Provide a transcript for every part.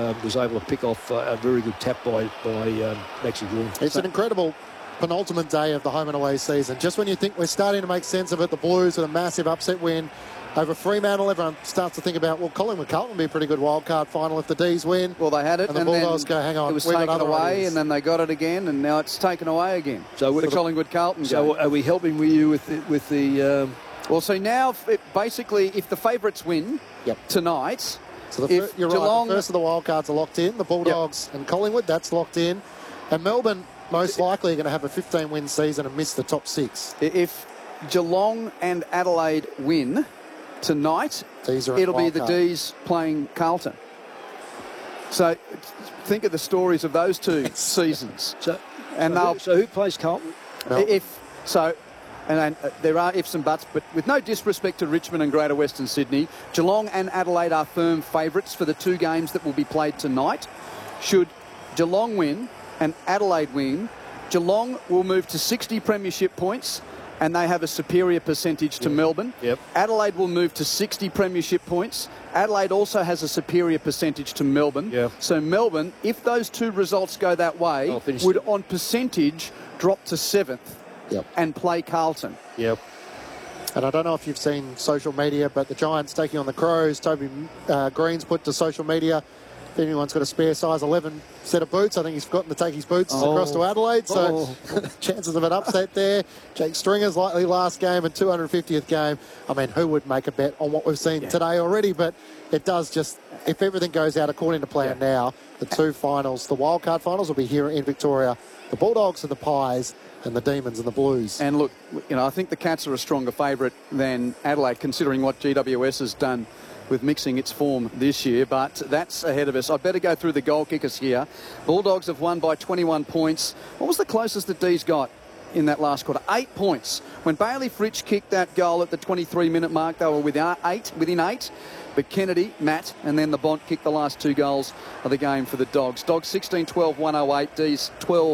was able to pick off a very good tap by Maxi Gawn. It's an incredible penultimate day of the home and away season. Just when you think we're starting to make sense of it, the Blues with a massive upset win over Fremantle. Everyone starts to think about, well, Collingwood Carlton would be a pretty good wildcard final if the D's win. Well, they had it, and the Bulldogs go, hang on, it was taken away, and then they got it again, and now it's taken away again. So the Collingwood Carlton game. So are we helping with you with the? Well, so now basically, if the favourites win tonight, so you're right. The first of the wildcards are locked in. The Bulldogs and Collingwood, that's locked in, and Melbourne most likely are going to have a 15-win season and miss the top 6. If Geelong and Adelaide win tonight, it'll be the D's playing Carlton. So think of the stories of those two seasons. So who plays Carlton? And there are ifs and buts, but with no disrespect to Richmond and Greater Western Sydney, Geelong and Adelaide are firm favourites for the 2 games that will be played tonight. Should Geelong win and Adelaide win, Geelong will move to 60 premiership points, and they have a superior percentage to Melbourne. Yep. Adelaide will move to 60 premiership points. Adelaide also has a superior percentage to Melbourne. Yep. So Melbourne, if those 2 results go that way, would on percentage drop to 7th and play Carlton. Yep. And I don't know if you've seen social media, but the Giants taking on the Crows, Toby Green's put to social media, if anyone's got a spare size 11 set of boots, I think he's forgotten to take his boots across to Adelaide. So chances of an upset there. Jake Stringer's likely last game and 250th game. I mean, who would make a bet on what we've seen today already? But it does just, if everything goes out according to plan now, the 2 finals, the wildcard finals will be here in Victoria. The Bulldogs and the Pies, and the Demons and the Blues. And look, I think the Cats are a stronger favourite than Adelaide, considering what GWS has done with mixing its form this year, but that's ahead of us. I'd better go through the goal kickers here. Bulldogs have won by 21 points. What was the closest the D's got in that last quarter? 8 points. When Bailey Fritsch kicked that goal at the 23-minute mark, they were within 8. But Kennedy, Matt, and then the Bont kicked the last 2 goals of the game for the Dogs. Dogs 16-12, 108. D's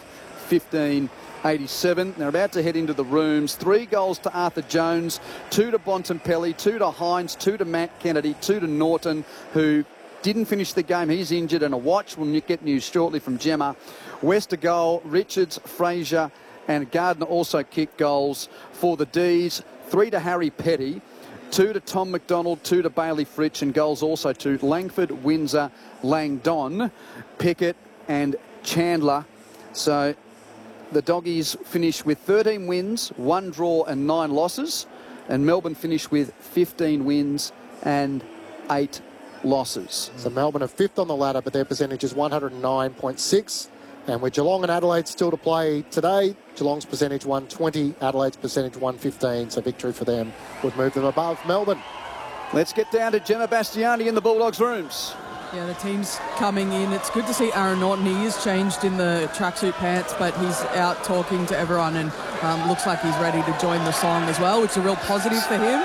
12-15. 87. They're about to head into the rooms. 3 goals to Arthur Jones, 2 to Bontempelli, 2 to Hines, 2 to Matt Kennedy, 2 to Norton, who didn't finish the game. He's injured, and a watch. We'll get news shortly from Gemma. West a goal. Richards, Fraser and Gardner also kicked goals for the D's. 3 to Harry Petty, 2 to Tom McDonald, 2 to Bailey Fritsch, and goals also to Langford, Windsor, Langdon, Pickett and Chandler. So the Doggies finish with 13 wins, 1 draw and 9 losses. And Melbourne finish with 15 wins and 8 losses. So Melbourne are 5th on the ladder, but their percentage is 109.6. And with Geelong and Adelaide still to play today, Geelong's percentage 120, Adelaide's percentage 115. So victory for them would move them above Melbourne. Let's get down to Gemma Bastiani in the Bulldogs rooms. Yeah, the team's coming in. It's good to see Aaron Norton. He is changed in the tracksuit pants, but he's out talking to everyone and looks like he's ready to join the song as well, which is a real positive for him.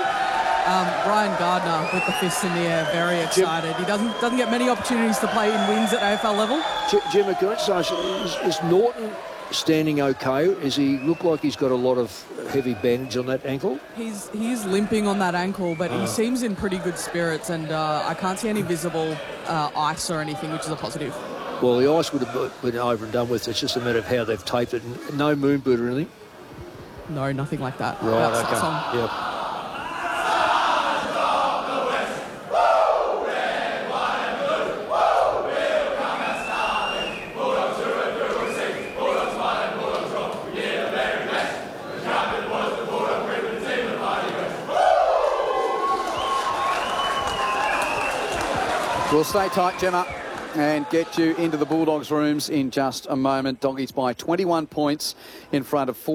Brian Gardner with the fists in the air, very excited. He doesn't get many opportunities to play in wins at AFL level. Jim, can I just ask, is Norton standing okay? Does he look like he's got a lot of heavy bandage on that ankle? He's limping on that ankle, but he seems in pretty good spirits, and I can't see any visible ice or anything, which is a positive. Well, the ice would have been over and done with. It's just a matter of how they've taped it. No moon boot or anything? No, nothing like that. Right, okay. Yep. We'll stay tight, Gemma, and get you into the Bulldogs rooms in just a moment. Doggies by 21 points in front of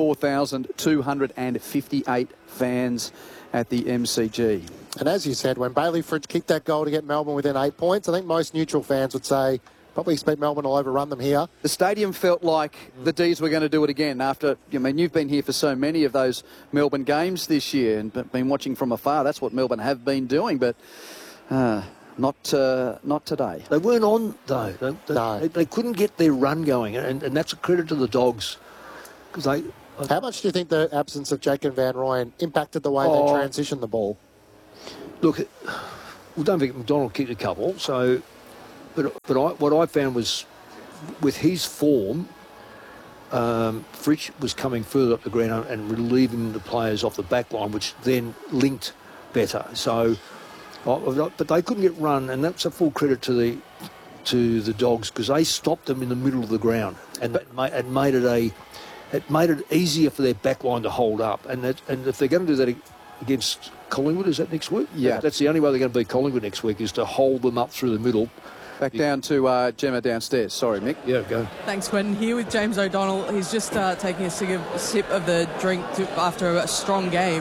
44,258 fans at the MCG. And as you said, when Bailey Fritsch kicked that goal to get Melbourne within 8 points, I think most neutral fans would say probably expect Melbourne will overrun them here. The stadium felt like the D's were going to do it again after, you've been here for so many of those Melbourne games this year and been watching from afar. That's what Melbourne have been doing, but not today. They weren't on, though. They couldn't get their run going, and that's a credit to the Dogs. How much do you think the absence of Jacob Van Rooyen impacted the way they transitioned the ball? Look, don't forget McDonald kicked a couple, so what I found was with his form, Fritsch was coming further up the ground and relieving the players off the back line, which then linked better. So, but they couldn't get run, and that's a full credit to the Dogs, because they stopped them in the middle of the ground, and it made it easier for their back line to hold up. And if they're going to do that against Collingwood, is that next week? Yeah. That's the only way they're going to beat Collingwood next week, is to hold them up through the middle. Back down to Gemma downstairs. Sorry, Mick. Yeah, go. Thanks, Quentin. Here with James O'Donnell. He's just taking a sip of the drink after a strong game.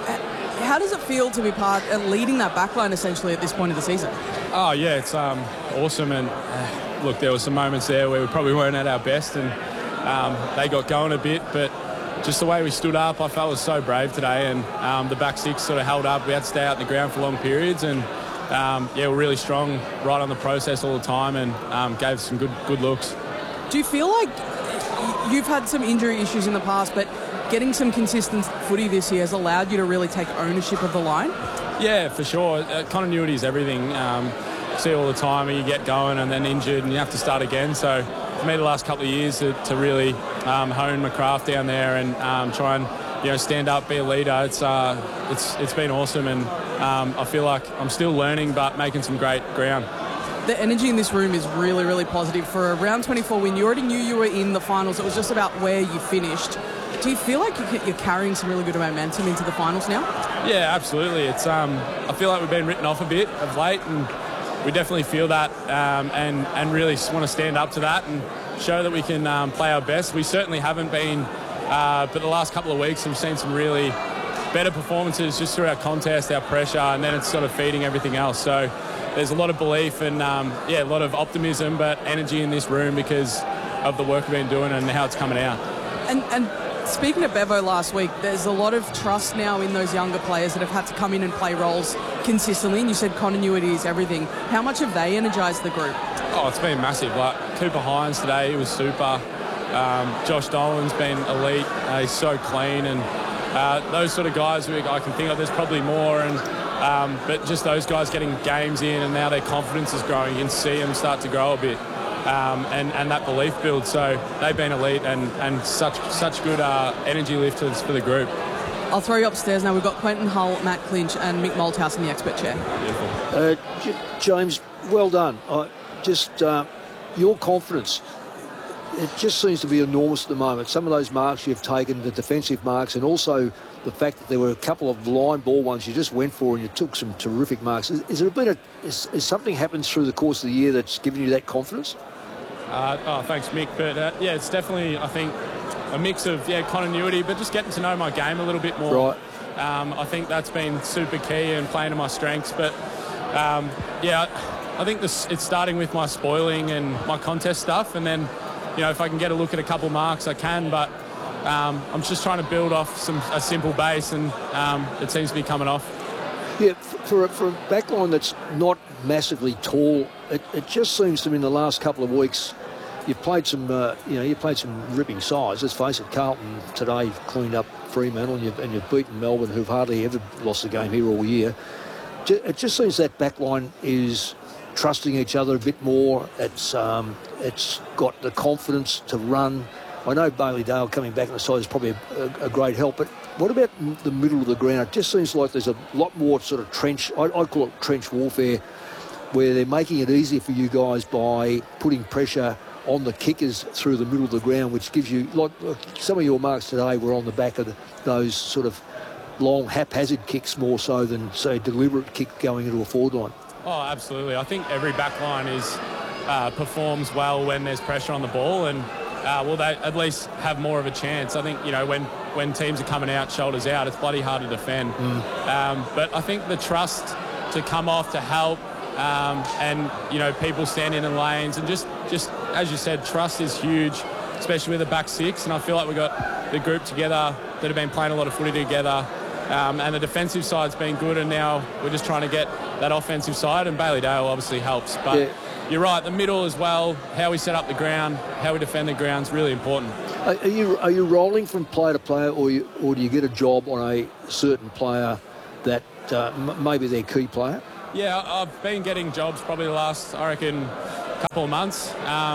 How does it feel to be leading that backline essentially at this point of the season? Oh, yeah, it's awesome. And look, there were some moments there where we probably weren't at our best, and they got going a bit, but just the way we stood up, I felt was so brave today, and the back six sort of held up. We had to stay out in the ground for long periods, and we're really strong right on the process all the time, and gave some good looks. Do you feel like you've had some injury issues in the past, but getting some consistent footy this year has allowed you to really take ownership of the line? Yeah, for sure. Continuity is everything. See all the time where you get going and then injured and you have to start again. So for me, the last couple of years to really hone my craft down there and try and stand up, be a leader. It's been awesome, and I feel like I'm still learning but making some great ground. The energy in this room is really, really positive. For a round 24 win, you already knew you were in the finals. It was just about where you finished. Do you feel like you're carrying some really good momentum into the finals now? Yeah, absolutely. It's I feel like we've been written off a bit of late, and we definitely feel that, and really want to stand up to that and show that we can play our best. We certainly haven't been, but the last couple of weeks we've seen some really better performances just through our contest, our pressure, and then it's sort of feeding everything else. So there's a lot of belief and a lot of optimism, but energy in this room because of the work we've been doing and how it's coming out. And speaking of Bevo last week, there's a lot of trust now in those younger players that have had to come in and play roles consistently, and you said continuity is everything. How much have they energised the group? Oh, it's been massive. Like Cooper Hines today, he was super. Josh Dolan's been elite. He's so clean, and those sort of guys I can think of. There's probably more, and but just those guys getting games in, and now their confidence is growing. You can see them start to grow a bit. And that belief build. So they've been elite and such good energy lifters for the group. I'll throw you upstairs now. We've got Quentin Hull, Matt Clinch and Mick Malthouse in the expert chair. James, well done. Your confidence, it just seems to be enormous at the moment. Some of those marks you've taken, the defensive marks, and also the fact that there were a couple of line ball ones you just went for and you took some terrific marks. Has something happened through the course of the year that's given you that confidence? Thanks, Mick. But it's definitely, I think, a mix of continuity, but just getting to know my game a little bit more. Right. I think that's been super key and playing to my strengths. But I think it's starting with my spoiling and my contest stuff, and then if I can get a look at a couple marks, I can. But I'm just trying to build off a simple base, and it seems to be coming off. Yeah, for a backline that's not massively tall, it just seems to me in the last couple of weeks you've played some ripping sides. Let's face it, Carlton today cleaned up Fremantle, and you've beaten Melbourne, who've hardly ever lost a game here all year. It just seems that backline is trusting each other a bit more. It's got the confidence to run. I know Bailey Dale coming back on the side is probably a great help, but what about the middle of the ground? It just seems like there's a lot more sort of trench, I call it trench warfare, where they're making it easier for you guys by putting pressure on the kickers through the middle of the ground, which gives you, like some of your marks today were on the back of those sort of long haphazard kicks more so than, say, a deliberate kick going into a forward line. Oh, absolutely. I think every back line performs well when there's pressure on the ball, and they at least have more of a chance. I think, when teams are coming out, shoulders out, it's bloody hard to defend. But I think the trust to come off to help and, people standing in lanes and just as you said, trust is huge, especially with the back six. And I feel like we've got the group together that have been playing a lot of footy together. And the defensive side's been good, and now we're just trying to get that offensive side, and Bailey Dale obviously helps. But you're right, the middle as well, how we set up the ground, how we defend the ground is really important. Are you rolling from player to player, or do you get a job on a certain player that maybe their key player? Yeah, I've been getting jobs probably the last, I reckon, couple of months.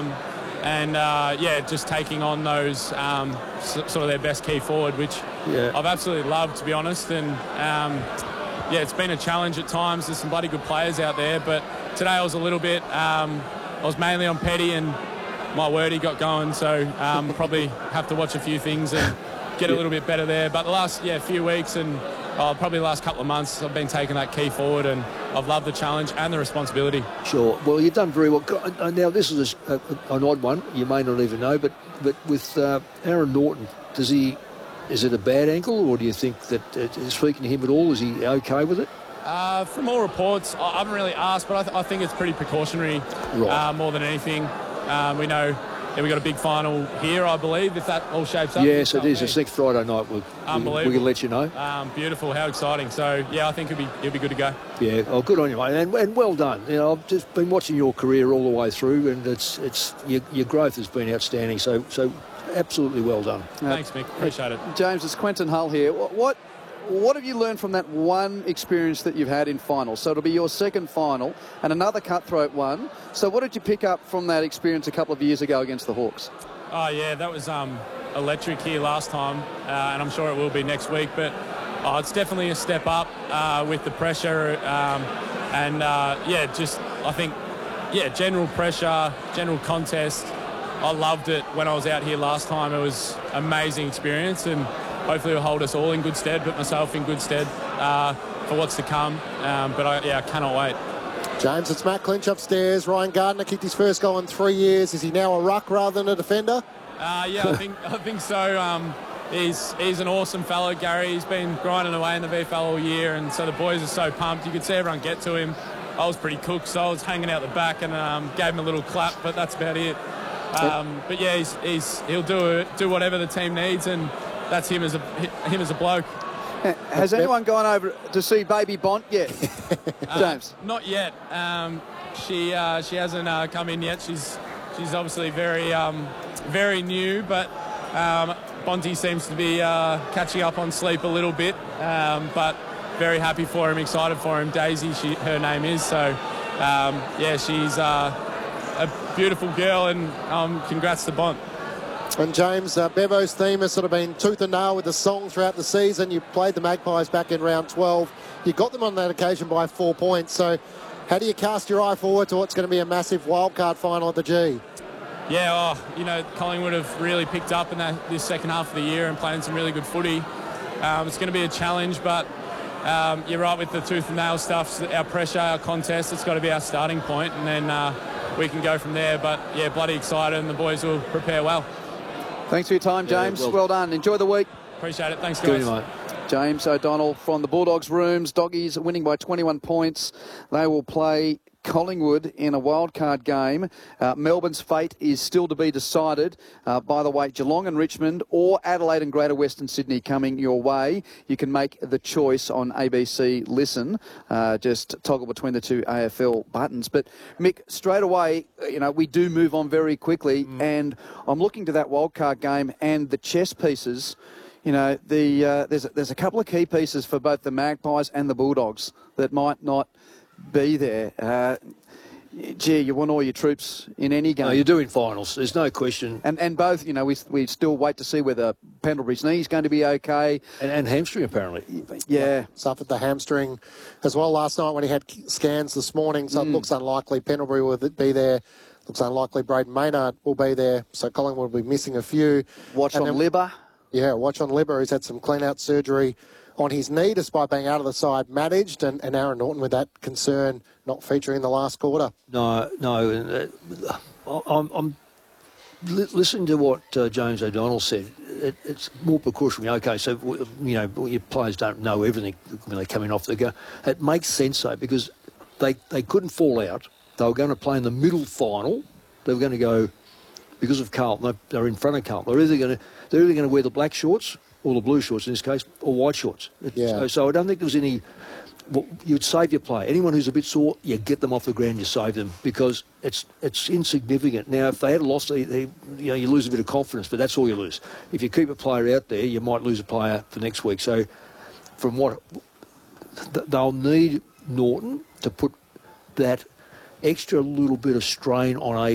Just taking on those sort of their best key forward, which I've absolutely loved, to be honest. And it's been a challenge at times. There's some bloody good players out there, but today I was a little bit. I was mainly on Petty, and my word, he got going. So probably have to watch a few things and get a little bit better there. But the last few weeks and probably the last couple of months, I've been taking that key forward, and I've loved the challenge and the responsibility. Sure. Well, you've done very well. Now, this is an odd one. You may not even know, but with Aaron Naughton, is it a bad ankle, or do you think that speaking to him at all, is he okay with it? From all reports, I haven't really asked, but I think it's pretty precautionary more than anything. We know we've got a big final here, I believe, if that all shapes up. Yes, it is. It's next Friday night. Unbelievable. We'll let you know. Beautiful. How exciting. So, I think it'll be good to go. Yeah. Oh, good on you, mate. And well done. I've just been watching your career all the way through, and it's your growth has been outstanding. So absolutely well done. Thanks, Mick. Appreciate it. James, it's Quentin Hull here. What have you learned from that one experience that you've had in finals? So it'll be your second final and another cutthroat one. So what did you pick up from that experience a couple of years ago against the Hawks? Oh, yeah, that was electric here last time, and I'm sure it will be next week. But it's definitely a step up with the pressure general pressure, general contest. I loved it when I was out here last time. It was an amazing experience, and hopefully it'll hold us all in good stead, but myself in good stead for what's to come. I cannot wait. James, it's Matt Clinch upstairs. Ryan Gardner kicked his first goal in 3 years. Is he now a ruck rather than a defender? I think so. He's an awesome fellow, Gary. He's been grinding away in the VFL all year, and so the boys are so pumped. You could see everyone get to him. I was pretty cooked, so I was hanging out the back and gave him a little clap, but that's about it. He'll do whatever the team needs, and that's him as a bloke. Has anyone gone over to see Baby Bont yet, James? Not yet. She hasn't come in yet. She's obviously very new, but Bonty seems to be catching up on sleep a little bit. But very happy for him, excited for him. Daisy, her name is. So she's a beautiful girl, and congrats to Bont. And James, Bevo's theme has sort of been tooth and nail with the song throughout the season. You played the Magpies back in round 12. You got them on that occasion by 4 points. So how do you cast your eye forward to what's going to be a massive wildcard final at the G? Yeah, Collingwood have really picked up in this second half of the year and playing some really good footy. It's going to be a challenge, but you're right with the tooth and nail stuff. Our pressure, our contest, it's got to be our starting point, and then we can go from there. But, bloody excited, and the boys will prepare well. Thanks for your time, James. Well done. Enjoy the week. Appreciate it. Thanks, guys. Good, mate. James O'Donnell from the Bulldogs rooms. Doggies winning by 21 points. They will play Collingwood in a wildcard game. Melbourne's fate is still to be decided. By the way, Geelong and Richmond or Adelaide and Greater Western Sydney coming your way. You can make the choice on ABC Listen. Just toggle between the two AFL buttons. But Mick, straight away, we do move on very quickly, and I'm looking to that wildcard game and the chess pieces. There's a couple of key pieces for both the Magpies and the Bulldogs that might not be there. You want all your troops in any game. No, you do in finals. There's no question. And both, we still wait to see whether Pendlebury's knee is going to be okay. And hamstring, apparently. Yeah. Suffered the hamstring as well last night when he had scans this morning, so it looks unlikely Pendlebury will be there. Looks unlikely Braden Maynard will be there, so Collingwood will be missing a few. Watch on Libba. Yeah, watch on Libba, who's had some clean-out surgery on his knee despite being out of the side managed, and Aaron Naughton with that concern not featuring in the last quarter. No. I'm listening to what James O'Donnell said. It's more precautionary. Okay, so, your players don't know everything when they're coming off the go. It makes sense, though, because they couldn't fall out. They were going to play in the middle final. They were going to go, because of Carlton, they're in front of Carlton. They're either going to wear the black shorts, or the blue shorts in this case, or white shorts. So I don't think there's any... Well, you'd save your player. Anyone who's a bit sore, you get them off the ground, you save them, because it's insignificant. Now, if they had lost, you lose a bit of confidence, but that's all you lose. If you keep a player out there, you might lose a player for next week. So from what... They'll need Naughton to put that extra little bit of strain on a